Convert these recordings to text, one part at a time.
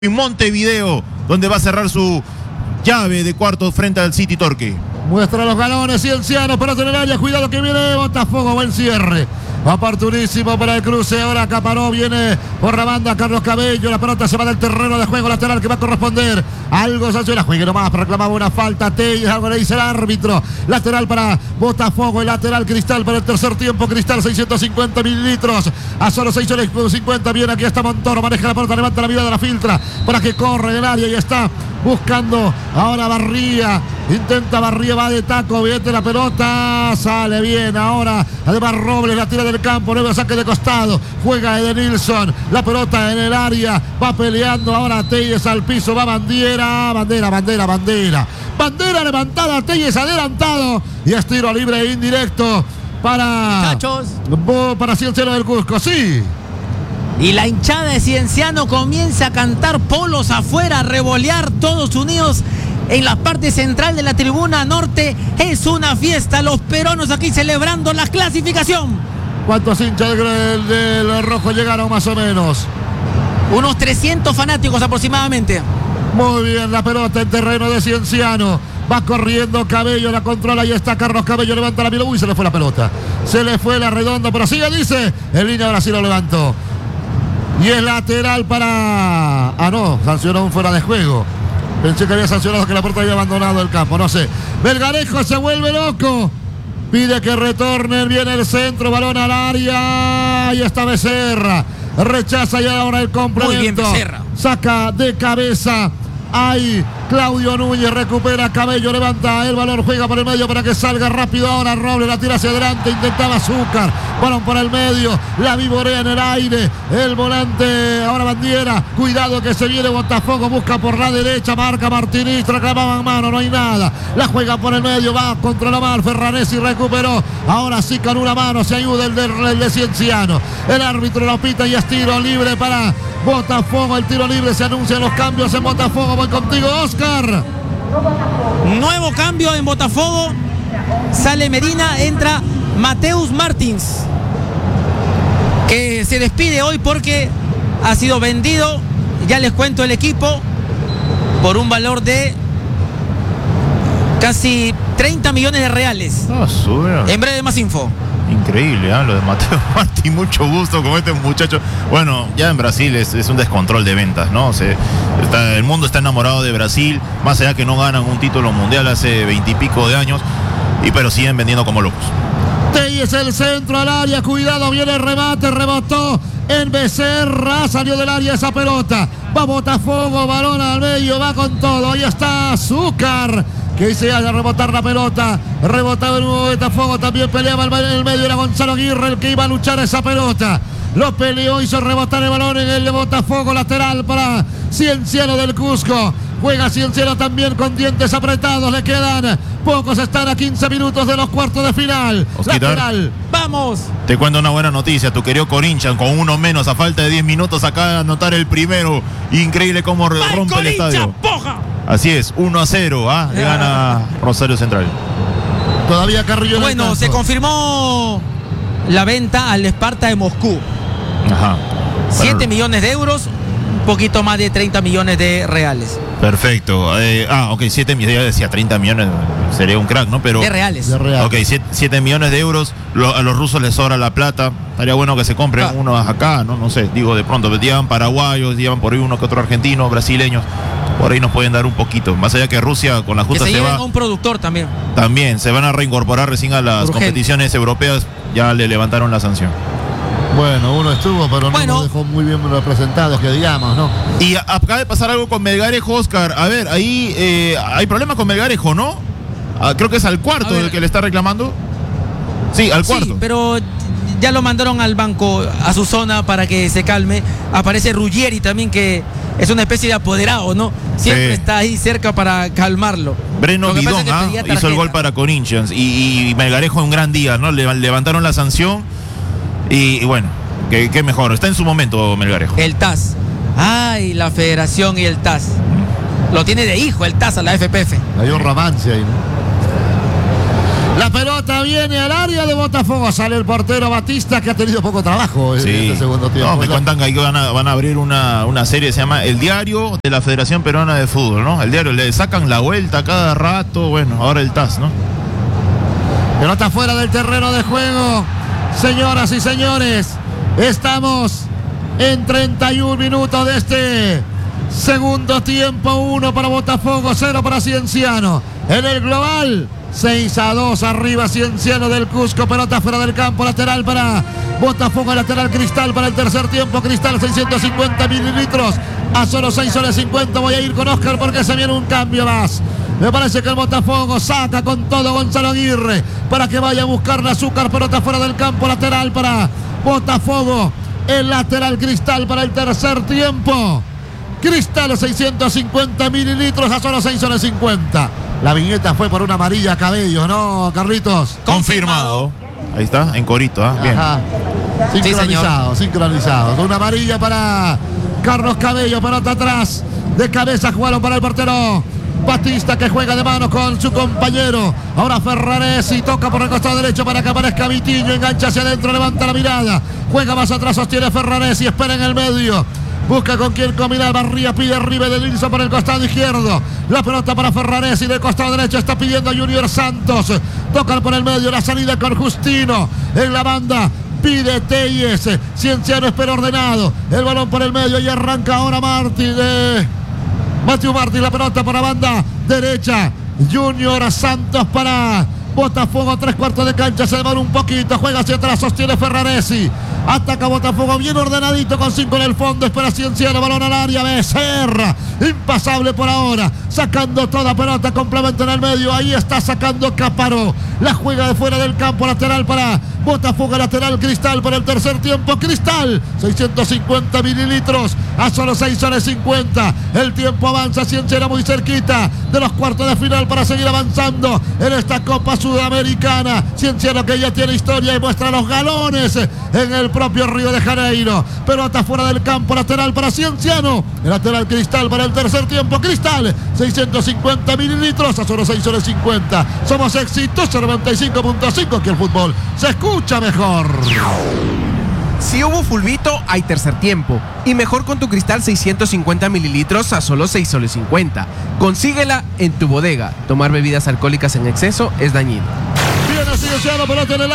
en Montevideo, donde va a cerrar su llave de cuartos frente al City Torque. Muestra los galones, Cienciano, para en el área, cuidado que viene Botafogo, buen cierre. Oportunísimo para el cruce, ahora acaparó, viene por la banda Carlos Cabello, la pelota se va del terreno de juego lateral que va a corresponder. Algo sanciona, juegue nomás, reclamaba una falta, Telles, algo le dice el árbitro. Lateral para Botafogo, el lateral Cristal para el tercer tiempo, Cristal 650 mililitros, a solo 650, bien, aquí está Montoro, maneja la pelota, levanta la mirada, la filtra, para que corre en el área y está buscando ahora Barría, intenta Barría, va de taco, viene la pelota, sale bien ahora, además Robles la tira del campo, nuevo saque de costado, juega Edenilson, la pelota en el área, va peleando ahora Telles al piso, va bandera levantada, Telles adelantado y es tiro libre e indirecto para Cienciano del Cusco, sí. Y la hinchada de Cienciano comienza a cantar polos afuera, a revolear todos unidos en la parte central de la tribuna norte. Es una fiesta, los peruanos aquí celebrando la clasificación. ¿Cuántos hinchas del rojo llegaron más o menos? Unos 300 fanáticos aproximadamente. Muy bien, la pelota en terreno de Cienciano. Va corriendo Cabello, la controla, ahí está Carlos Cabello, levanta la mira, uy, se le fue la pelota. Se le fue la redonda, pero sigue, dice, en línea ahora sí lo levantó. Y es lateral para... Ah, no, sancionó un fuera de juego. Pensé que había sancionado que la puerta había abandonado el campo, no sé. Melgarejo se vuelve loco. Pide que retornen, viene el centro, balón al área. Ahí está Becerra. Rechaza y ahora el complemento. Muy bien, Becerra. Saca de cabeza. Ahí Claudio Núñez recupera Cabello, levanta el balón, juega por el medio para que salga rápido ahora Robles, la tira hacia adelante, intentaba Azúcar, balón por el medio, la vivorea en el aire, el volante, ahora Bandiera, cuidado que se viene Botafogo, busca por la derecha, marca Martínez, reclamaban mano, no hay nada, la juega por el medio, va contra la mano, Ferranesi recuperó, ahora sí con una mano se ayuda el de Cienciano, el árbitro lo pita y es tiro libre para Botafogo, el tiro libre, se anuncian los cambios en Botafogo, voy contigo Oscar. Nuevo cambio en Botafogo, sale Medina, entra Mateus Martins, que se despide hoy porque ha sido vendido, ya les cuento el equipo, por un valor de casi 30 millones de reales. En breve más info. Increíble, ¿eh? Lo de Mateo Martín, mucho gusto con este muchacho. Bueno, ya en Brasil es un descontrol de ventas, ¿no? El mundo está enamorado de Brasil, más allá que no ganan un título mundial hace 20 y pico de años, pero siguen vendiendo como locos. Telles el centro al área, cuidado, viene el remate, rebotó en Becerra, salió del área esa pelota. Va Botafogo, balón al medio, va con todo, ahí está Azúcar. Que se haya rebotar la pelota, rebotaba el nuevo Botafogo, también peleaba en el medio, era Gonzalo Aguirre el que iba a luchar esa pelota. Lo peleó, hizo rebotar el balón en el de Botafogo, lateral para Cienciano del Cusco. Juega Cienciano también con dientes apretados, le quedan pocos, están a 15 minutos de los cuartos de final. Osquitar, lateral, vamos. Te cuento una buena noticia, tu querido Corinthians con uno menos a falta de 10 minutos acaba de anotar el primero. Increíble cómo rompe el estadio. ¡Poja! Así es, 1-0, le gana Rosario Central. Todavía Carrillo. Bueno, se confirmó la venta al Esparta de Moscú. Ajá. 7 millones de euros, un poquito más de 30 millones de reales. Perfecto. Ok, 7 millones, ya decía 30 millones, sería un crack, ¿no? Pero de reales. Ok, 7 millones de euros, a los rusos les sobra la plata. Estaría bueno que se compren unos acá, ¿no? No sé, digo de pronto, llevan paraguayos, llevan por ahí uno que otro argentino, brasileños. Por ahí nos pueden dar un poquito. Más allá que Rusia con la justa se va. A un productor también. También se van a reincorporar recién a las competiciones europeas. Ya le levantaron la sanción. Bueno, uno estuvo, pero no nos dejó muy bien representados, que digamos, ¿no? Y acaba de pasar algo con Melgarejo, Oscar. A ver, ahí hay problemas con Melgarejo, ¿no? Creo que es al cuarto el que le está reclamando. Sí, al cuarto. Sí, pero ya lo mandaron al banco, a su zona, para que se calme. Aparece Ruggieri también, que es una especie de apoderado, ¿no? Siempre está ahí cerca para calmarlo. Breno Bidón hizo el gol para Corinthians y Melgarejo en un gran día, ¿no? Levantaron la sanción y bueno, qué mejor. Está en su momento Melgarejo. El TAS. Ay, la federación y el TAS. Lo tiene de hijo el TAS a la FPF. Hay un romance ahí, ¿no? La pelota viene al área de Botafogo. Sale el portero Batista, que ha tenido poco trabajo en este segundo tiempo. No, me cuentan que ahí van a abrir una serie que se llama El Diario de la Federación Peruana de Fútbol, ¿no? El diario, le sacan la vuelta cada rato. Bueno, ahora el TAS, ¿no? Pelota fuera del terreno de juego. Señoras y señores, estamos en 31 minutos de este segundo tiempo. 1 para Botafogo, 0 para Cienciano. En el global, 6-2 arriba Cienciano del Cusco. Pelota fuera del campo, lateral para Botafogo, lateral Cristal para el tercer tiempo. Cristal 650 mililitros a solo 6,50 soles. Voy a ir con Oscar porque se viene un cambio más. Me parece que el Botafogo saca con todo Gonzalo Aguirre para que vaya a buscar el azúcar. Pelota fuera del campo, lateral para Botafogo. El lateral Cristal para el tercer tiempo. Cristal 650 mililitros a solo 6,50 soles. La viñeta fue por una amarilla a Cabello, ¿no, Carlitos? Confirmado. Ahí está, en corito, ¿eh? Bien. Ajá. Sincronizado. Una amarilla para Carlos Cabello. Pelota atrás. De cabeza jugaron para el portero Batista, que juega de mano con su compañero. Ahora Ferraresi toca por el costado derecho para que aparezca Vitinho. Engancha hacia adentro, levanta la mirada. Juega más atrás, sostiene Ferraresi. Espera en el medio. Busca con quién combinar. Barría pide arriba de Nilsson por el costado izquierdo. La pelota para Ferraresi del costado derecho. Está pidiendo a Junior Santos. Tocan por el medio. La salida con Justino. En la banda pide Telles. Cienciano espera ordenado. El balón por el medio y arranca ahora Matthew Martin. La pelota por la banda derecha. Junior Santos para Botafogo. 3/4 de cancha. Se demora un poquito. Juega hacia atrás. Sostiene Ferraresi. Ataca Botafogo bien ordenadito con 5 en el fondo. Espera Cienciano, balón al área. Becerra, impasable por ahora. Sacando toda pelota, complemento en el medio. Ahí está sacando Cáparo. La juega de fuera del campo, lateral para Botafogo, lateral Cristal para el tercer tiempo. Cristal, 650 mililitros a solo 6,50 soles. El tiempo avanza, Cienciano muy cerquita de los cuartos de final para seguir avanzando en esta Copa Sudamericana. Cienciano, que ya tiene historia y muestra los galones en el propio Río de Janeiro. Pelota fuera del campo, lateral para Cienciano. El lateral Cristal para el tercer tiempo. Cristal, 650 mililitros a solo 6,50 soles. Somos exitosos, 95.5, que el fútbol se escucha mejor. Si hubo fulbito, hay tercer tiempo. Y mejor con tu Cristal 650 mililitros a solo 6,50 soles. Consíguela en tu bodega. Tomar bebidas alcohólicas en exceso es dañino. Viene Cienciano, pelota en el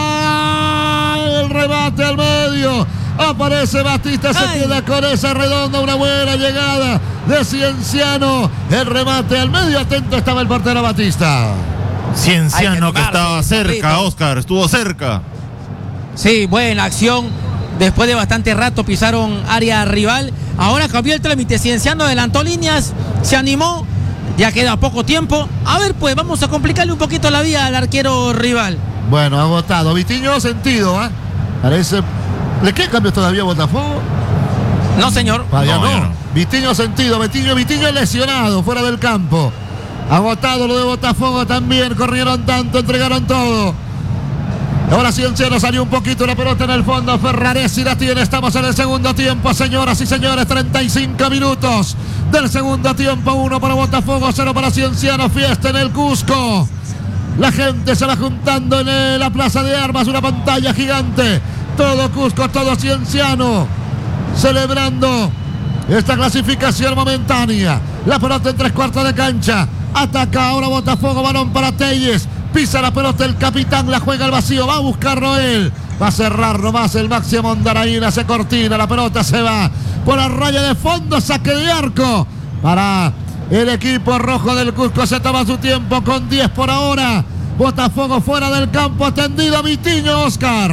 área. El remate al medio. Aparece Batista, se queda con esa redonda. Una buena llegada de Cienciano. El remate al medio. Atento estaba el portero Batista. Cienciano, que estaba cerca, Oscar, estuvo cerca. Sí, buena acción. Después de bastante rato pisaron área rival. Ahora cambió el trámite. Cienciano adelantó líneas, se animó. Ya queda poco tiempo. A ver, pues vamos a complicarle un poquito la vida al arquero rival. Bueno, ha votado. Vitinho sentido, ¿eh? Parece. ¿Le queda cambio todavía a Botafogo? No, señor. Vaya, No, ya no. Vitinho sentido. Vitinho lesionado, fuera del campo. Agotado lo de Botafogo también. Corrieron tanto, entregaron todo. Ahora Cienciano salió un poquito la pelota en el fondo. Ferraresi la tiene. Estamos en el segundo tiempo, señoras y señores. 35 minutos del segundo tiempo. 1 para Botafogo, 0 para Cienciano. Fiesta en el Cusco. La gente se va juntando en la plaza de armas. Una pantalla gigante. Todo Cusco, todo Cienciano. Celebrando esta clasificación momentánea. La pelota en 3/4 de cancha. Ataca ahora Botafogo. Balón para Telles. Pisa la pelota el capitán, la juega al vacío, va a buscarlo él. Va a cerrar nomás el Máximo Mondaraín, hace cortina, la pelota se va por la raya de fondo, saque de arco para el equipo rojo del Cusco. Se toma su tiempo con 10 por ahora. Botafogo fuera del campo, atendido Vitinho, Oscar.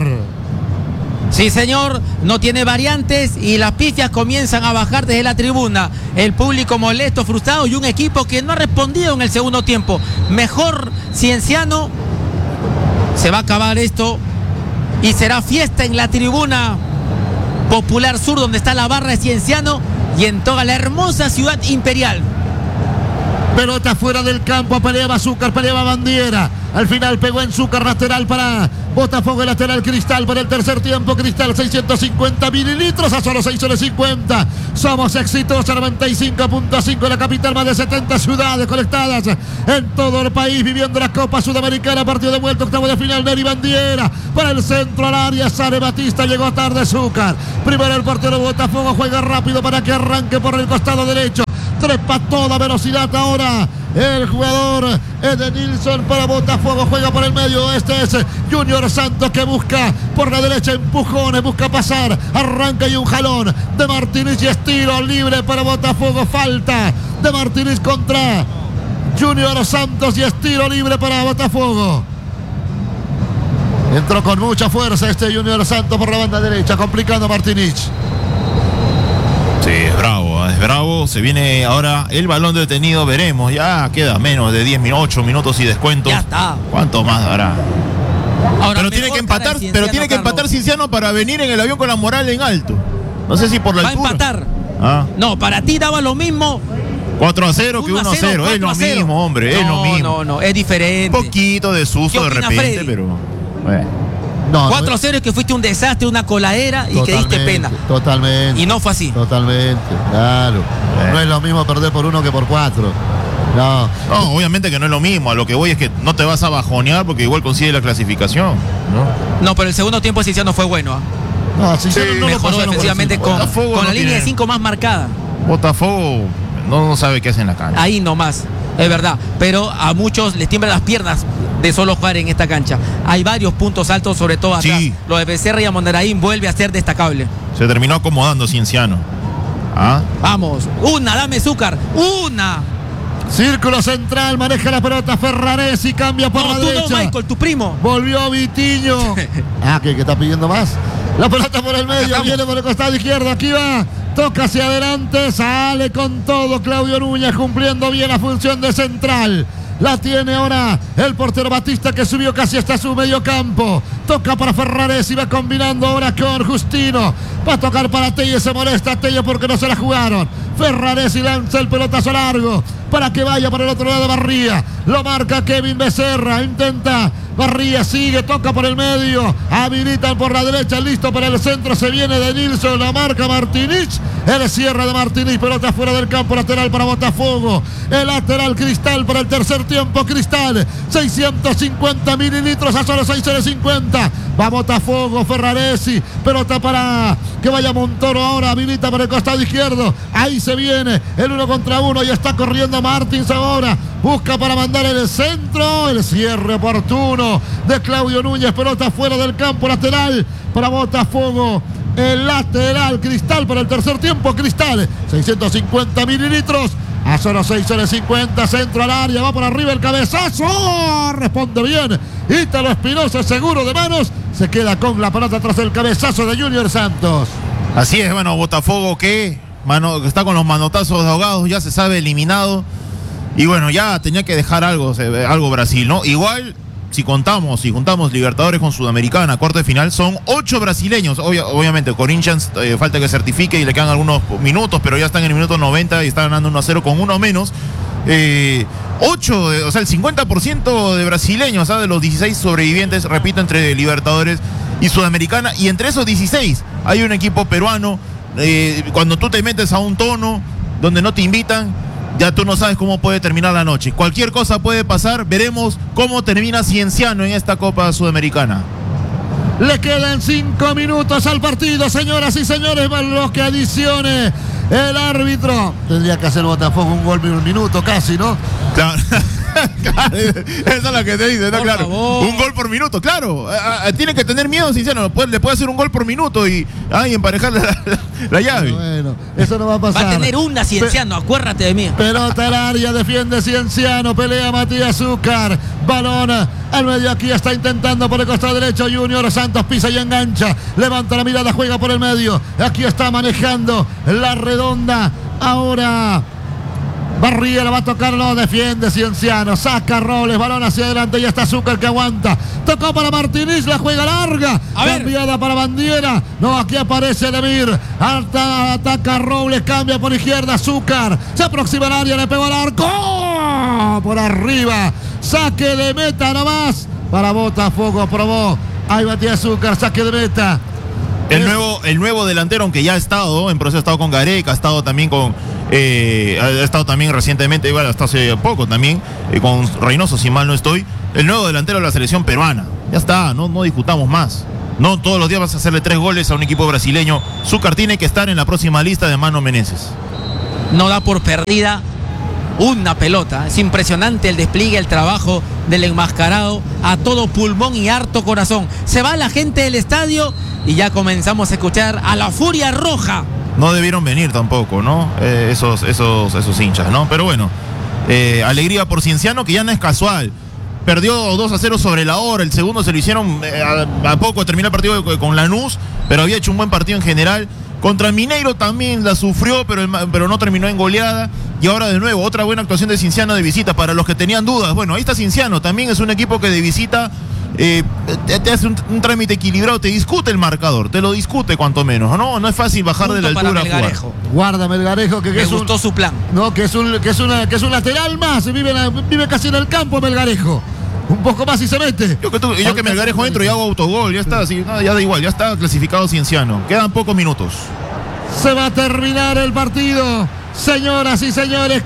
Sí, señor, no tiene variantes y las pifias comienzan a bajar desde la tribuna. El público molesto, frustrado y un equipo que no ha respondido en el segundo tiempo. Mejor Cienciano. Se va a acabar esto y será fiesta en la tribuna Popular Sur, donde está la barra de Cienciano y en toda la hermosa ciudad imperial. Pelota fuera del campo, peleaba Zúcar, peleaba Bandiera. Al final pegó en Zúcar, lateral para Botafogo, lateral Cristal para el tercer tiempo. Cristal 650 mililitros a solo 6,50. Somos exitosos, 95.5 en la capital, más de 70 ciudades conectadas en todo el país, viviendo la Copa Sudamericana. Partido de vuelta, octavo de final, Neri Bandiera. Para el centro al área, Sare Batista, llegó tarde Zúcar. Primero el portero Botafogo, juega rápido para que arranque por el costado derecho. Trepa a toda velocidad ahora el jugador Edenilson para Botafogo, juega por el medio. Este es Junior Santos que busca por la derecha, empujones, busca pasar, arranca y un jalón de Martínez y estilo libre para Botafogo. Falta de Martínez contra Junior Santos y estilo libre para Botafogo. Entró con mucha fuerza este Junior Santos por la banda derecha, complicando a Martínez. Sí, es bravo, se viene ahora el balón detenido, veremos, ya queda menos de 8 minutos y descuentos. Ya está. ¿Cuánto más dará? Ahora, Pero tiene que empatar, Cienciano para venir en el avión con la moral en alto. No sé si por la va altura. a empatar. Ah. No, para ti daba lo mismo 4-0 que 1-0, es lo mismo, hombre, es lo mismo. No, es diferente. Un poquito de susto de repente, Freddy? pero bueno. No, 4-0 es que fuiste un desastre, una coladera y que diste pena. Totalmente. Y no fue así. Totalmente, claro. No es lo mismo perder por 1 que por 4. No, obviamente que no es lo mismo. A lo que voy es que no te vas a bajonear porque igual consigue la clasificación, ¿no? No, pero el segundo tiempo de Cienciano fue bueno. No, sí, no mejoró defensivamente con la línea de 5 más marcada. Botafogo no sabe qué hace en la cancha. Ahí nomás, es verdad. Pero a muchos les tiemblan las piernas de solo jugar en esta cancha. Hay varios puntos altos, sobre todo atrás. Sí. Lo de Becerra y Amondaraín vuelve a ser destacable. Se terminó acomodando Cienciano. ¿Ah? Vamos, dame Zúcar, una. Círculo central, maneja la pelota Ferraresi, cambia por la derecha. No, Michael, tu primo. Volvió Vitiño. ¿Que está pidiendo más? La pelota por el medio, viene por el costado izquierdo, aquí va. Toca hacia adelante, sale con todo Claudio Núñez, cumpliendo bien la función de central. La tiene ahora el portero Batista, que subió casi hasta su medio campo. Toca para Ferraresi, va combinando ahora con Justino. Va a tocar para Tello, se molesta Tello porque no se la jugaron. Ferraresi lanza el pelotazo largo para que vaya por el otro lado Barría. Lo marca Kevin Becerra, intenta Barría, sigue, toca por el medio, habilitan por la derecha, listo para el centro, se viene de Nilsson, la marca Martínez, el cierre de Martínez, pelota fuera del campo, lateral para Botafogo, el lateral Cristal para el tercer tiempo. Cristal, 650 mililitros a solo 6,50, va Botafogo, Ferraresi, pelota para que vaya Montoro ahora, habilita por el costado izquierdo, ahí se viene el 1 contra 1 y está corriendo Martins ahora, busca para mandar el centro, el cierre oportuno de Claudio Núñez, pelota fuera del campo, lateral para Botafogo, el lateral Cristal para el tercer tiempo. Cristal, 650 mililitros a solo 6,50, centro al área, va por arriba el cabezazo, responde bien Ítalo Espinosa, seguro de manos, se queda con la pelota tras el cabezazo de Junior Santos. Así es, bueno, Botafogo que está con los manotazos ahogados, ya se sabe eliminado, y bueno, ya tenía que dejar algo Brasil, ¿no? Igual, si juntamos Libertadores con Sudamericana, cuarto de final, son 8 brasileños. Obviamente, Corinthians falta que certifique y le quedan algunos minutos, pero ya están en el minuto 90 y están ganando 1-0 con uno menos. 8, o sea, el 50% de brasileños, de los 16 sobrevivientes, repito, entre Libertadores y Sudamericana, y entre esos 16 hay un equipo peruano. Cuando tú te metes a un tono donde no te invitan, ya tú no sabes cómo puede terminar la noche. Cualquier cosa puede pasar. Veremos cómo termina Cienciano en esta Copa Sudamericana. Le quedan 5 minutos al partido, señoras y señores, más lo que adicione el árbitro. Tendría que hacer Botafogo un gol en un minuto casi, ¿no? Claro. Claro, esa es la que te dice, ¿no? Claro. Favor. Un gol por minuto, claro. Tiene que tener miedo, Cienciano. Le puede hacer un gol por minuto y emparejar la llave. Bueno, eso no va a pasar. Va a tener una Cienciano, acuérdate de mí. Pelota al área, defiende Cienciano, pelea Matías Zúcar, balón al medio, aquí está intentando por el costado derecho Junior Santos, pisa y engancha, levanta la mirada, juega por el medio, aquí está manejando la redonda, ahora Barría la va a tocar, lo defiende Cienciano. Saca Robles, balón hacia adelante. Ya está Azúcar que aguanta. Tocó para Martínez, la juega larga. Cambiada para Bandiera. No, aquí aparece Lemir. Ataca Robles, cambia por izquierda. Azúcar se aproxima al área, le pegó al arco. Por arriba. Saque de meta nomás para Botafogo. Probó. Ahí batía Azúcar, saque de meta. El nuevo delantero, aunque ya ha estado en proceso, ha estado con Gareca, ha estado también recientemente, igual hasta hace poco también, con Reynoso, si mal no estoy. El nuevo delantero de la selección peruana. Ya está, no discutamos más. No todos los días vas a hacerle 3 goles a un equipo brasileño. Zúcar tiene que estar en la próxima lista de Mano Menezes. No da por perdida una pelota. Es impresionante el despliegue, el trabajo del enmascarado a todo pulmón y harto corazón. Se va la gente del estadio y ya comenzamos a escuchar a la Furia Roja. No debieron venir tampoco, ¿no? Esos hinchas, ¿no? Pero bueno, alegría por Cienciano, que ya no es casual. Perdió 2-0 sobre la hora. El segundo se lo hicieron a poco, terminó el partido con Lanús, pero había hecho un buen partido en general. Contra Mineiro también la sufrió, pero no terminó en goleada. Y ahora de nuevo, otra buena actuación de Cienciano de visita. Para los que tenían dudas, bueno, ahí está Cienciano. También es un equipo que de visita te hace un trámite equilibrado, te discute el marcador, te lo discute cuanto menos, ¿no? No es fácil bajar de la altura a jugar. Guarda Melgarejo, que me gustó su plan. No, que es un lateral más. Vive casi en el campo Melgarejo. Un poco más y se mete. Yo que Melgarejo entro y hago autogol, ya está, así, no, ya da igual, ya está clasificado Cienciano. Quedan pocos minutos. Se va a terminar el partido. Señoras y señores,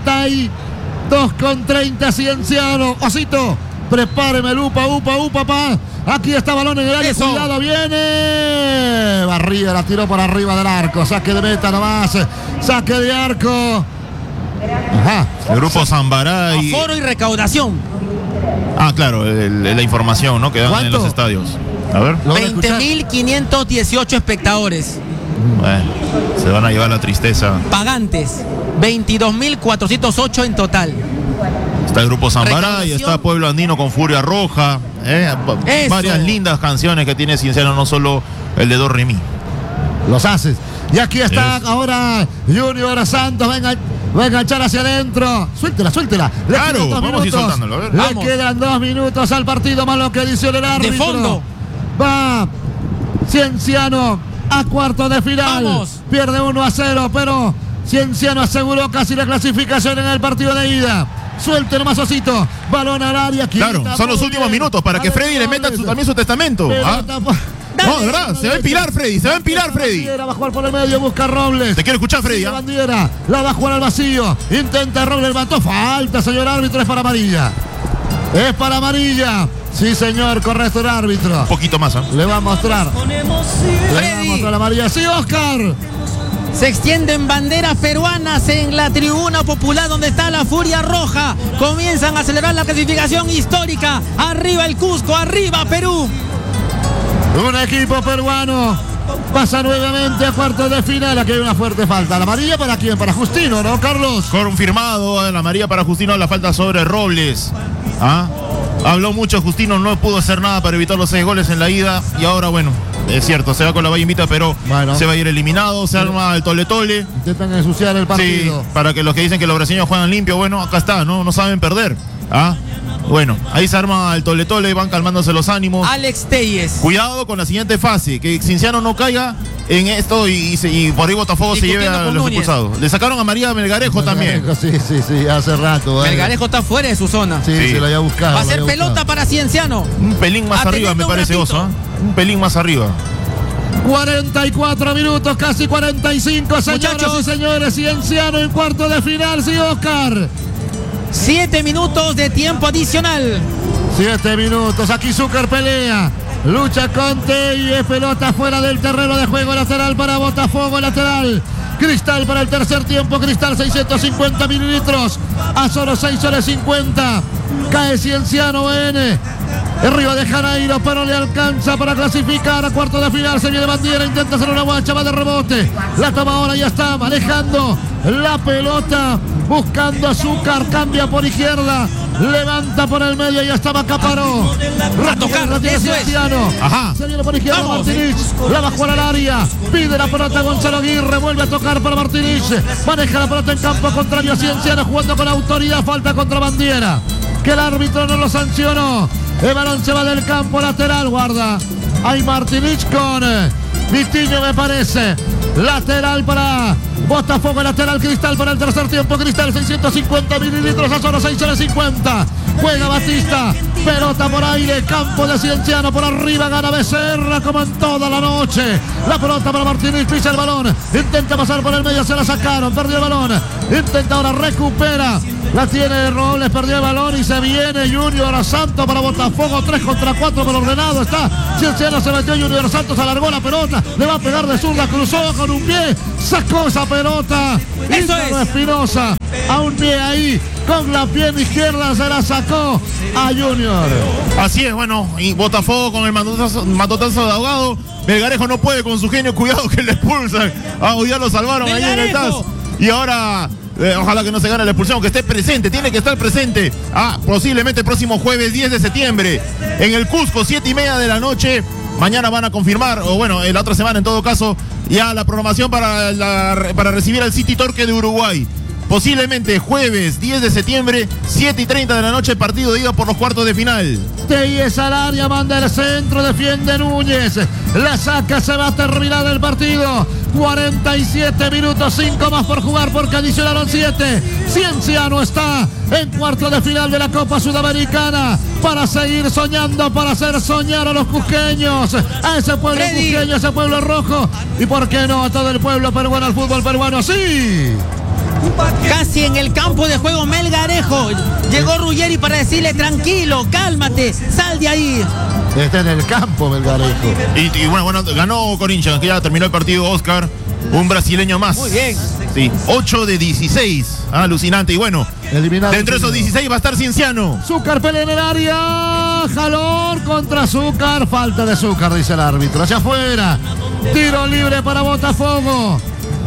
42:30 Cienciano. Osito, prepáreme el upa, pa. Aquí está balón en el área. Cuidado, viene. Barría la tiró por arriba del arco. Saque de meta nomás. Saque de arco. Ajá. El grupo Zambará y aforo y recaudación. Claro, la información, ¿no? Que dan en los estadios. A ver. 20.518 espectadores. Bueno, se van a llevar la tristeza. Pagantes, 22.408 en total. Está el grupo Zambará y está Pueblo Andino con Furia Roja. Varias lindas canciones que tiene Cienciano, no solo el de Do Re Mi. Los haces. Y aquí está ahora Junior Santos. Venga a echar hacia adentro. Suéltela. Claro, vamos a ir soltándolo. A ver. Le quedan 2 minutos al partido, más lo que dice el árbitro. De fondo. Va Cienciano a cuartos de final. Vamos. Pierde 1-0, pero Cienciano aseguró casi la clasificación en el partido de ida. Suelte nomás Osito. Balón al área. Claro, son los últimos minutos para que Freddy le meta también su testamento. No, de verdad, se va a empilar Freddy. Va a jugar por el medio, busca Robles. Te quiero escuchar, Freddy. Bandiera, la va a jugar al vacío. Intenta Robles, levantó. Falta, señor árbitro, es para amarilla. Sí, señor, correcto el árbitro. Un poquito más, Le va a mostrar. La amarilla. Sí, Oscar. Se extienden banderas peruanas en la tribuna popular donde está la Furia Roja. Comienzan a celebrar la clasificación histórica. Arriba el Cusco, arriba Perú. Un equipo peruano pasa nuevamente a cuartos de final. Aquí hay una fuerte falta. ¿La amarilla para quién? Para Justino, ¿no, Carlos? Confirmado, la amarilla para Justino, la falta sobre Robles. Habló mucho Justino, no pudo hacer nada para evitar los 6 goles en la ida. Y ahora, bueno, es cierto, se va con la Valle Invita, pero se va a ir eliminado. Se arma el tole-tole. Intentan ensuciar el partido. Sí, para que los que dicen que los brasileños juegan limpio, bueno, acá está, no saben perder. Bueno, ahí se arma el tole-tole, van calmándose los ánimos. Alex Telles. Cuidado con la siguiente fase, que Cienciano no caiga en esto y por ahí Botafogo se lleve a los expulsados. Le sacaron a María Melgarejo también. Sí, hace rato. Melgarejo está fuera de su zona. Sí, se lo había buscado. Va a ser pelota para Cienciano. Un pelín más arriba, me parece, Oso. Un pelín más arriba. 44 minutos, casi 45, señoras y señores. Cienciano en cuarto de final, sí, Oscar. 7 minutos de tiempo adicional. 7 minutos. Aquí Zúcar pelea. Lucha con Telles. Pelota fuera del terreno de juego. Lateral para Botafogo. Lateral. Cristal para el tercer tiempo. Cristal 650 mililitros. A solo 6 soles 50. Cae Cienciano en Río de Janeiro, pero le alcanza para clasificar a cuarto de final. Se viene Bandiera, intenta hacer una guacha, va de rebote. La toma ahora, ya está manejando la pelota, buscando Azúcar, cambia por izquierda. levanta por el medio, ya estaba Caparó. A tocar, eso es. Ajá. Se viene por izquierda Vamos. Martínez, la bajó al área, pide la pelota Gonzalo Aguirre, vuelve a tocar para Martínez, maneja la pelota en campo contrario a Cienciano, jugando con autoridad, falta contra Bandiera, que el árbitro no lo sancionó. El balón se va del campo lateral, guarda. Hay Martínez con Vitiño, me parece. Lateral para Botafogo, lateral Cristal para el tercer tiempo. Cristal 650 mililitros a solo 6,50. Juega Batista, pelota por aire, campo de Cienciano por arriba, gana Becerra como en toda la noche. La pelota para Martínez, pisa el balón, intenta pasar por el medio, se la sacaron, perdió el balón, intenta ahora, recupera. La tiene Robles, perdió el balón y se viene Junior Santos para Botafogo. 3 contra 4 por ordenado. Está Cienciano, se metió Junior Santos, alargó la pelota. Le va a pegar de zurda, cruzó con un pie, sacó esa pelota. Eso Ítalo es. Espinosa, a un pie ahí, con la pierna izquierda se la sacó a Junior. Así es, bueno, y Botafogo con el matotazo de Ahogado. Melgarejo no puede con su genio, cuidado que le expulsan. Ah, hoy ya lo salvaron ahí en el TAS. ¡Melgarejo! Y ahora, ojalá que no se gane la expulsión, que esté presente, tiene que estar presente. Posiblemente el próximo jueves 10 de septiembre, en el Cusco, 7:30 de la noche. Mañana van a confirmar, o bueno, la otra semana en todo caso, ya la programación para recibir al City Torque de Uruguay. Posiblemente jueves 10 de septiembre, 7:30 de la noche, partido de ida por los cuartos de final. Telles al área, manda el centro, defiende Núñez. La saca, se va a terminar el partido. 47 minutos, 5 más por jugar porque adicionaron 7. Cienciano está en cuarto de final de la Copa Sudamericana para seguir soñando, para hacer soñar a los cusqueños, a ese pueblo Freddy. cusqueño, a ese pueblo rojo y por qué no a todo el pueblo peruano, al fútbol peruano, sí. Casi en el campo de juego Melgarejo. Llegó Ruggeri para decirle tranquilo, cálmate, sal de ahí. Está en el campo Melgarejo. Y bueno, ganó Corinthians, que ya terminó el partido, Oscar. Un brasileño más. Muy bien. Sí, 8 de 16. Alucinante. Y bueno, Eliminado. dentro de esos 16 va a estar Cienciano. Zúcar pelea en el área. Jalón contra Zúcar. Falta de Zúcar, dice el árbitro. Hacia afuera. Tiro libre para Botafogo.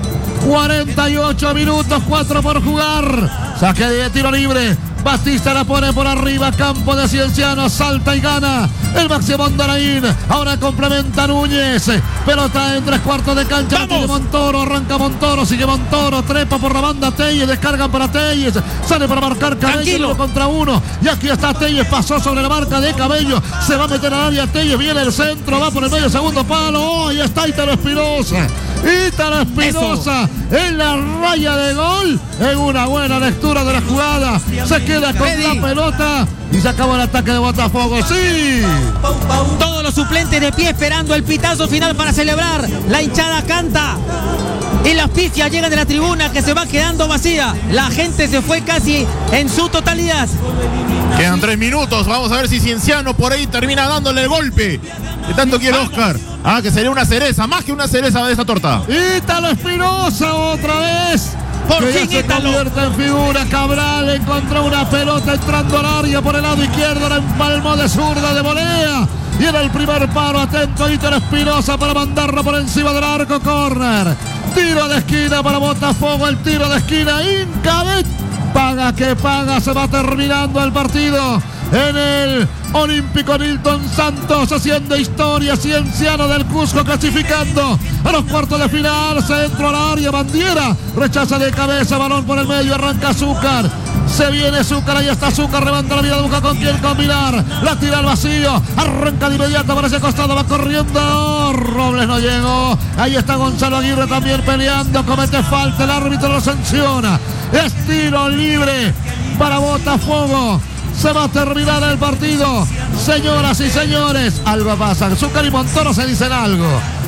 48 minutos, 4 por jugar. Saque de tiro libre. Batista la pone por arriba, campo de Cienciano, salta y gana el Máximo Andaraín. Ahora complementa Núñez. Pelota en 3/4 de cancha. ¡Vamos! Tiene Montoro, arranca Montoro, sigue Montoro, trepa por la banda Telles, descargan para Telles, sale para marcar Cabello, Tranquilo. 1 contra 1. Y aquí está Telles, pasó sobre la marca de Cabello, se va a meter al área Telles, viene el centro, va por el medio, segundo palo. Oh, ahí está Ítalo Espinosa. Ítalo Espinosa en la raya de gol, en una buena lectura de la jugada. Se queda con Freddy. la pelota y se acabó el ataque de Botafogo. Sí. Todos los suplentes de pie esperando el pitazo final para celebrar. La hinchada canta. Y las pifias llegan de la tribuna que se va quedando vacía. La gente se fue casi en su totalidad. Quedan 3 minutos. Vamos a ver si Cienciano por ahí termina dándole el golpe que tanto quiere Oscar. Que sería una cereza, más que una cereza de esta torta. Ítalo Espinosa otra vez. Por Que ya fin se Ítalo. convierte en figura. Cabral encontró una pelota entrando al área por el lado izquierdo. La empalmó de zurda de volea. Y era el primer paro. Atento Ítalo Espinosa para mandarlo por encima del arco. Corner. Tiro de esquina para Botafogo. El tiro de esquina. Incabet. Paga que paga. Se va terminando el partido en el Olímpico Nilton Santos, haciendo historia. Cienciano del Cusco clasificando a los cuartos de final. Centro al área, Bandiera rechaza de cabeza, balón por el medio, arranca Zúcar. Se viene Zúcar, ahí está Zúcar, levanta la mirada, busca con quién combinar. La tira al vacío, arranca de inmediato por ese costado, va corriendo. Robles no llegó. Ahí está Gonzalo Aguirre también peleando, comete falta, el árbitro lo sanciona. Es tiro libre para Botafogo. Se va a terminar el partido. Señoras y señores, algo pasa. Zúcar y Montoro se dicen algo.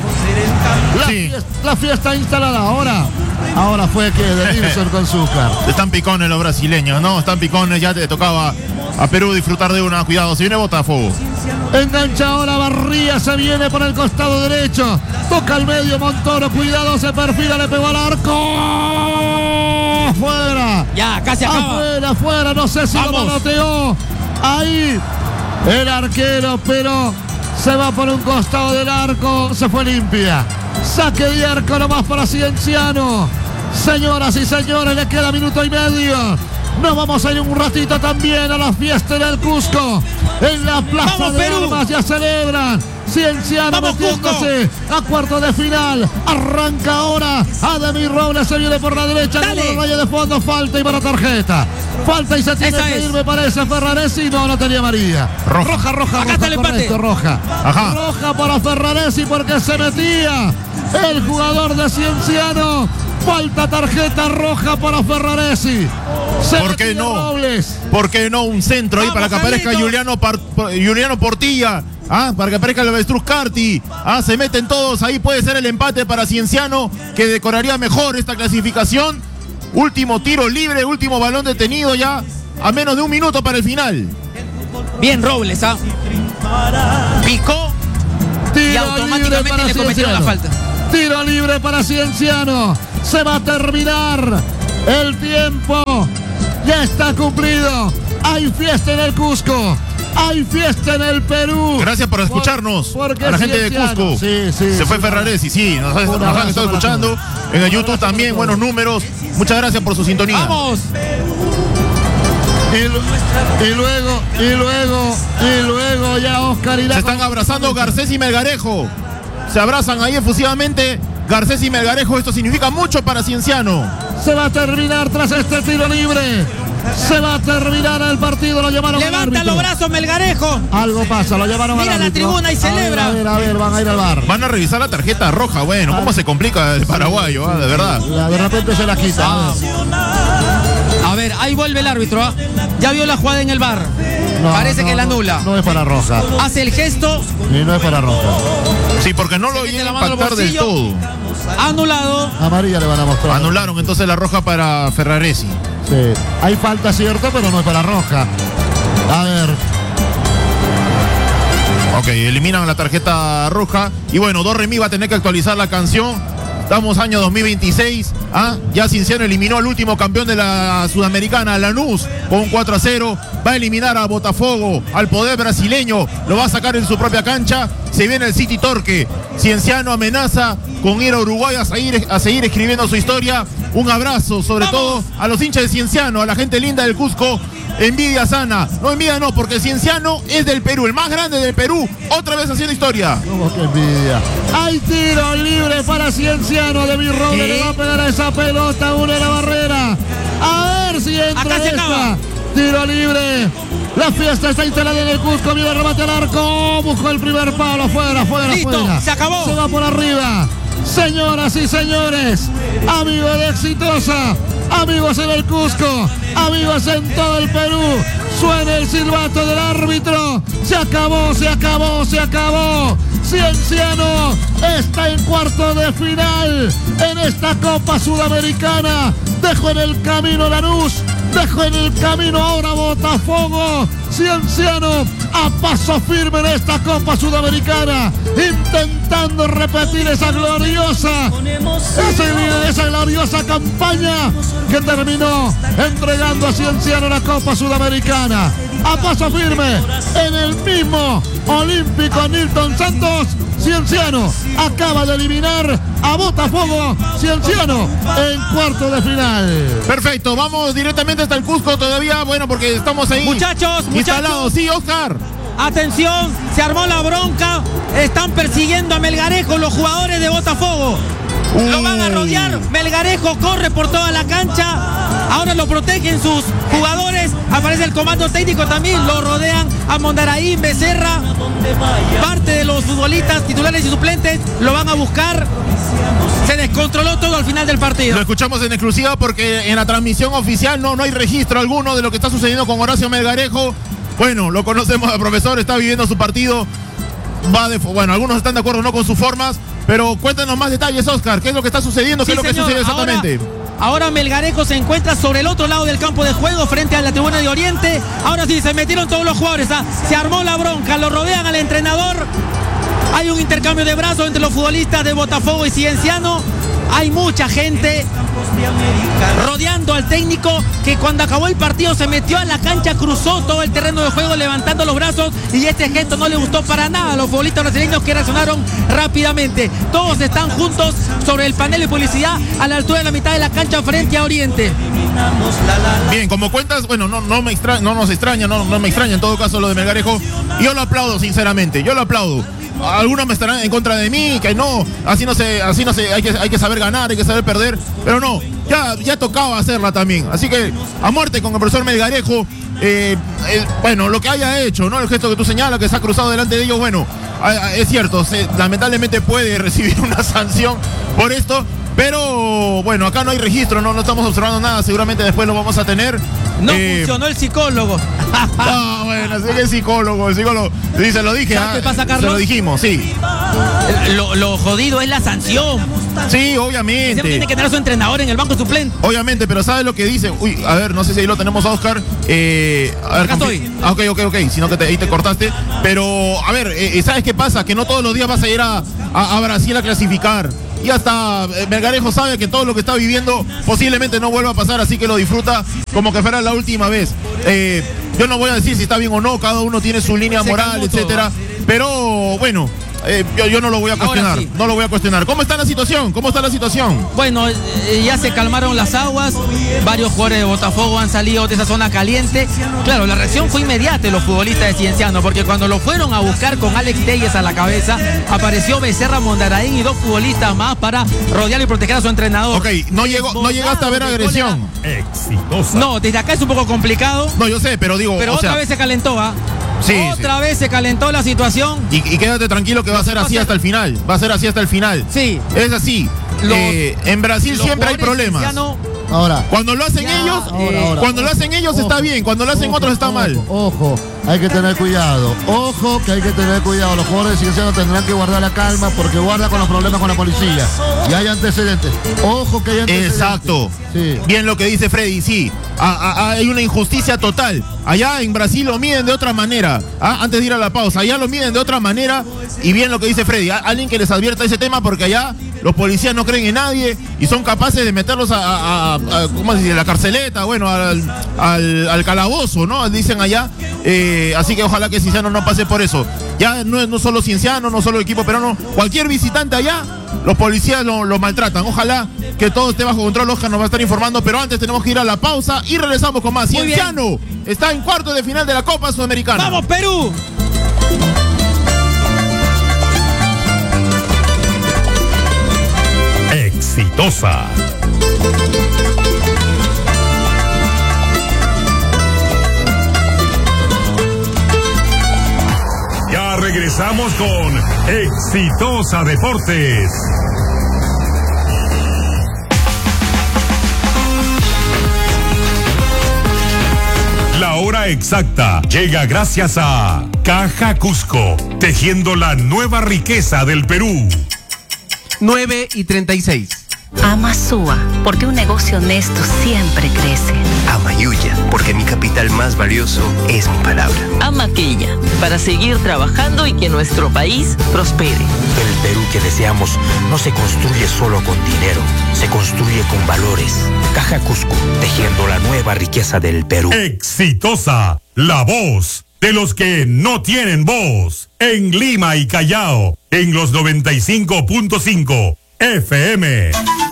Sí. La fiesta instalada ahora fue que de Nilsson con Zúcar. Están picones los brasileños, ¿no? Están picones, ya te tocaba a Perú disfrutar de una. Cuidado, se viene Botafogo. Engancha ahora Barría, se viene por el costado derecho. Toca al medio Montoro, cuidado, se perfila, le pegó al arco. Afuera. Ya, casi acaba. Afuera, no sé si lo Vamos. manoteó. Ahí el arquero, pero se va por un costado del arco, se fue limpia. Saque de arco nomás para Cienciano. Señoras y señores, le queda minuto y medio. Nos vamos a ir un ratito también a la fiesta del Cusco. En la Plaza ¡Vamos, de Perú! Armas ya celebran. Cienciano ¡Vamos, metiéndose a cuartos de final. Arranca ahora. Ademir Robles se viene por la derecha. ¡Dale! Con la raya de fondo. Falta y para tarjeta. Falta y se tiene Esa que es. ir, me parece, Ferraresi. No tenía amarilla. Roja. Roja. Acá está el empate. Correcto, roja. Ajá. Roja para Ferraresi porque se metía el jugador de Cienciano. Falta tarjeta roja para Ferraresi. Se ¿Por qué metía no? Robles. ¿Por qué no un centro ahí Vamos, para que aparezca Carlito. Juliano Portilla? Para que aparezca el avestruz Carti. Se meten todos, ahí puede ser el empate para Cienciano, que decoraría mejor esta clasificación. Último tiro libre, último balón detenido ya, a menos de un minuto para el final. Bien Robles, picó y Tiro libre automáticamente para le cometieron la Cienciano. falta. Tiro libre para Cienciano. Se va a terminar el tiempo. Ya está cumplido. Hay fiesta en el Cusco. Hay fiesta en el Perú. Gracias por escucharnos. Porque A la gente de Cienciano. Cusco. Sí. Se fue Ferraresi, sí. Nos han abrazo estado para escuchando. todos. En el YouTube también, buenos números. Muchas gracias por su sintonía. ¡Vamos! Y luego ya Oscar irá. Se están abrazando Garcés y Melgarejo. Se abrazan ahí efusivamente Garcés y Melgarejo. Esto significa mucho para Cienciano. Se va a terminar tras este tiro libre. Se va a terminar el partido. Lo llamaron al Levanta árbitro. los brazos, Melgarejo. Algo pasa, lo llevaron Mira al la árbitro. tribuna y celebra. A ver, van a ir al bar. Van a revisar la tarjeta roja. Bueno, ¿cómo se complica el paraguayo? De verdad. De repente se la quita. A ver, ahí vuelve el árbitro. Ya vio la jugada en el bar. No, Parece que la anula. No es para roja. Hace el gesto, Y no es para roja. Sí, porque no lo mete iban la a mano al impactar del bolsillo. todo. anulado. Amarilla le van a mostrar. Anularon entonces la roja para Ferraresi. Sí. Hay falta, cierto, pero no es para roja. A ver. Ok, eliminan la tarjeta roja. Y bueno, Dorremi va a tener que actualizar la canción. Estamos año 2026. Ya Cienciano eliminó al último campeón de la Sudamericana, Lanús, con un 4-0. Va a eliminar a Botafogo, al poder brasileño. Lo va a sacar en su propia cancha. Se viene el City Torque. Cienciano amenaza con ir a Uruguay a seguir escribiendo su historia. Un abrazo, sobre todo a los hinchas de Cienciano, a la gente linda del Cusco. Envidia sana. No, envidia no, porque Cienciano es del Perú, el más grande del Perú. Otra vez haciendo historia. ¿Cómo que envidia? Hay tiro libre para Cienciano. De Robles le va a pegar a esa pelota. Una en la barrera. A ver si entra Acá se esta. acaba. Tiro libre. La fiesta está instalada en el Cusco. Viene el remate al arco. Buscó el primer palo. Fuera. Listo, se acabó. Se va por arriba. Señoras y señores, amigos de Exitosa, amigos en el Cusco, amigos en todo el Perú, suena el silbato del árbitro. Se acabó. Cienciano está en cuarto de final en esta Copa Sudamericana. Dejó en el camino Lanús, dejó en el camino ahora Botafogo. Cienciano a paso firme en esta Copa Sudamericana, intentando repetir esa gloriosa campaña que terminó entregando a Cienciano la Copa Sudamericana. A paso firme en el mismo Olímpico Nilton Santos. Cienciano acaba de eliminar a Botafogo. Cienciano en cuarto de final. Perfecto, vamos directamente hasta el Cusco todavía, bueno, porque estamos ahí Muchachos, instalados. Sí, Oscar. Atención, se armó la bronca. Están persiguiendo a Melgarejo los jugadores de Botafogo. Lo van a rodear. Melgarejo corre por toda la cancha. Ahora lo protegen sus jugadores. Aparece el comando técnico también. Lo rodean a Mondaraí, Becerra. Parte de los futbolistas titulares y suplentes lo van a buscar. Se descontroló todo al final del partido. Lo escuchamos en exclusiva porque en la transmisión oficial no hay registro alguno de lo que está sucediendo con Horacio Melgarejo. Bueno, lo conocemos al profesor, está viviendo su partido. Bueno, algunos están de acuerdo no con sus formas, pero cuéntanos más detalles, Oscar. ¿Qué es lo que está sucediendo? ¿Qué es lo que sucede exactamente? Ahora Melgarejo se encuentra sobre el otro lado del campo de juego, frente a la tribuna de Oriente. Ahora sí, se metieron todos los jugadores. Se armó la bronca, lo rodean al entrenador. Hay un intercambio de brazos entre los futbolistas de Botafogo y Cienciano. Hay mucha gente rodeando al técnico, que cuando acabó el partido se metió a la cancha, cruzó todo el terreno de juego levantando los brazos, y este gesto no le gustó para nada a los futbolistas brasileños, que reaccionaron rápidamente. Todos están juntos sobre el panel de publicidad a la altura de la mitad de la cancha frente a Oriente. Bien, como cuentas, bueno, no nos extraña en todo caso lo de Melgarejo. Yo lo aplaudo, sinceramente, yo lo aplaudo. Algunos me estarán en contra de mí, que no, así no se, hay que saber ganar, hay que saber perder, pero no, ya tocaba hacerla también. Así que a muerte con el profesor Melgarejo. Bueno, lo que haya hecho, ¿no? El gesto que tú señalas, que se ha cruzado delante de ellos, bueno, es cierto, lamentablemente puede recibir una sanción por esto, pero bueno, acá no hay registro, no estamos observando nada, seguramente después lo vamos a tener. No funcionó el psicólogo. Bueno, sí que el psicólogo, sí, se lo dije. ¿Sabes qué pasa, Carlos? Se lo dijimos, sí. Lo jodido es la sanción. Sí, obviamente. Siempre tiene que tener a su entrenador en el banco suplente. Obviamente, pero ¿sabes lo que dice? Uy, a ver, no sé si ahí lo tenemos a Oscar. A ver, acá estoy. Ok, sino que ahí te cortaste. Pero, a ver, ¿sabes qué pasa? Que no todos los días vas a ir a Brasil a clasificar. Y hasta Melgarejo sabe que todo lo que está viviendo posiblemente no vuelva a pasar, así que lo disfruta como que fuera la última vez. Yo no voy a decir si está bien o no, cada uno tiene su línea moral, etcétera. Pero bueno, yo no lo voy a cuestionar, sí. No lo voy a cuestionar. ¿Cómo está la situación? Bueno, ya se calmaron las aguas, varios jugadores de Botafogo han salido de esa zona caliente. Claro, la reacción fue inmediata de los futbolistas de Cienciano, porque cuando lo fueron a buscar con Alex Telles a la cabeza, apareció Becerra Mondaraín y dos futbolistas más para rodear y proteger a su entrenador. Ok, no llegaste a ver agresión. Exitosa. No, desde acá es un poco complicado. No, yo sé, pero digo... Pero otra vez se calentó, ¿ah? Sí, otra vez se calentó la situación. Y quédate tranquilo que va a ser así hasta el final. Va a ser así hasta el final. Sí. Es así. En Brasil siempre hay problemas. Ahora. Cuando lo hacen ellos, cuando lo hacen ellos está bien. Cuando lo hacen otros está mal. Ojo, hay que tener cuidado. Ojo que hay que tener cuidado. Los jugadores de Cienciano tendrán que guardar la calma porque guarda con los problemas con la policía. Y hay antecedentes. Ojo que hay antecedentes. Exacto. Sí. Bien lo que dice Freddy, sí. Hay una injusticia total. Allá en Brasil lo miden de otra manera. Antes de ir a la pausa, allá lo miden de otra manera. Y bien lo que dice Freddy, alguien que les advierta ese tema porque allá los policías no creen en nadie y son capaces de meterlos ¿cómo se dice? La carceleta, bueno, al calabozo, ¿no? Dicen allá. Así que ojalá que Cienciano no pase por eso. Ya no solo Cienciano, no solo el equipo peruano, cualquier visitante allá, los policías lo maltratan. Ojalá que todo esté bajo control. Oscar nos va a estar informando, pero antes tenemos que ir a la pausa y regresamos con más. Cienciano está en cuartos de final de la Copa Sudamericana. ¡Vamos, Perú! Exitosa. Ya regresamos con Exitosa Deportes. La hora exacta llega gracias a Caja Cusco, tejiendo la nueva riqueza del Perú. 9:36. Ama Sua, porque un negocio honesto siempre crece. Ama Yuya, porque mi capital más valioso es mi palabra. Ama Quilla, para seguir trabajando y que nuestro país prospere. El Perú que deseamos no se construye solo con dinero, se construye con valores. Caja Cusco, tejiendo la nueva riqueza del Perú. Exitosa, la voz de los que no tienen voz. En Lima y Callao, en los 95.5 FM.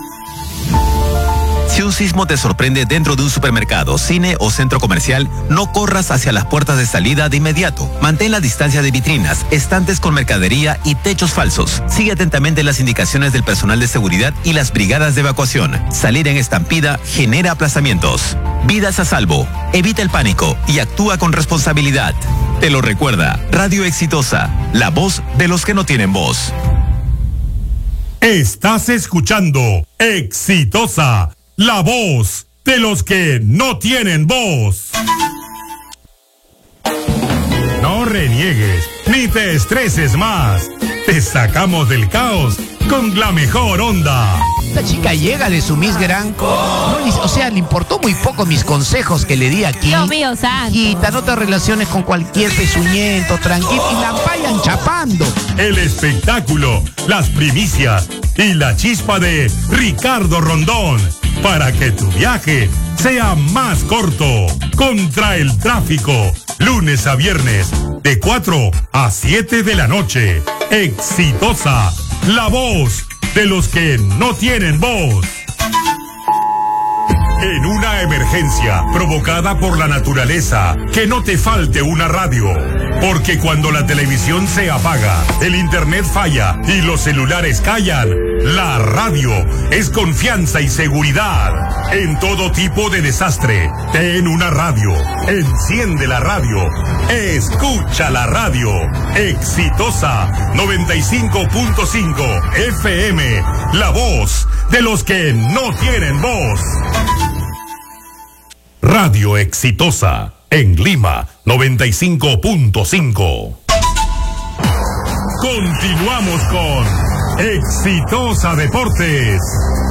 Si un sismo te sorprende dentro de un supermercado, cine o centro comercial, no corras hacia las puertas de salida de inmediato. Mantén la distancia de vitrinas, estantes con mercadería y techos falsos. Sigue atentamente las indicaciones del personal de seguridad y las brigadas de evacuación. Salir en estampida genera aplazamientos. Vidas a salvo. Evita el pánico y actúa con responsabilidad. Te lo recuerda Radio Exitosa, la voz de los que no tienen voz. Estás escuchando Exitosa, la voz de los que no tienen voz. No reniegues ni te estreses más. Te sacamos del caos con la mejor onda. Esta chica llega de su Miss Gran. Le importó muy poco mis consejos que le di aquí. Dios mío, santo. Hijita, no te relaciones con cualquier pezuñento, tranquilo. Y la vayan chapando. El espectáculo, las primicias y la chispa de Ricardo Rondón. Para que tu viaje sea más corto. Contra el tráfico. Lunes a viernes, de 4 a 7 de la noche. Exitosa, la voz de los que no tienen voz. En una emergencia provocada por la naturaleza, que no te falte una radio. Porque cuando la televisión se apaga, el internet falla y los celulares callan, la radio es confianza y seguridad. En todo tipo de desastre, ten una radio. Enciende la radio. Escucha la radio. Exitosa 95.5 FM. La voz de los que no tienen voz. Radio Exitosa en Lima 95.5. Continuamos con Exitosa Deportes.